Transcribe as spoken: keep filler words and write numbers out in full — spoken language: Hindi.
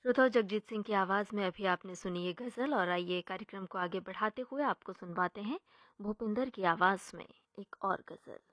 श्रोताओ, जगजीत सिंह की आवाज़ में अभी आपने सुनी ये गज़ल। और आइए कार्यक्रम को आगे बढ़ाते हुए आपको सुनवाते हैं भूपिंदर की आवाज़ में एक और गज़ल।